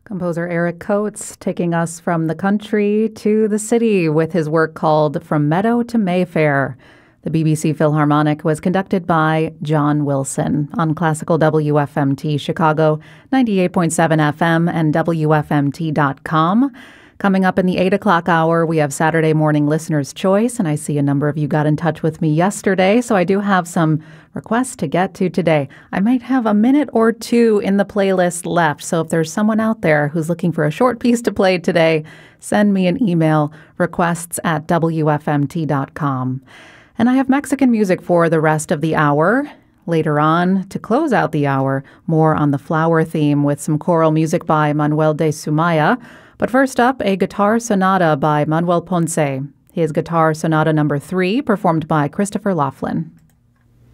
Composer Eric Coates taking us from the country to the city with his work called From Meadow to Mayfair. The BBC Philharmonic was conducted by John Wilson on Classical WFMT Chicago, 98.7 FM and WFMT.com. Coming up in the 8 o'clock hour, we have Saturday Morning Listener's Choice, and I see a number of you got in touch with me yesterday, so I do have some requests to get to today. I might have a minute or two in the playlist left, so if there's someone out there who's looking for a short piece to play today, send me an email, requests@WFMT.com. And I have Mexican music for the rest of the hour. Later on, to close out the hour, more on the flower theme with some choral music by Manuel de Sumaya. But first up, a guitar sonata by Manuel Ponce. His Guitar Sonata No. 3, performed by Christopher Laughlin.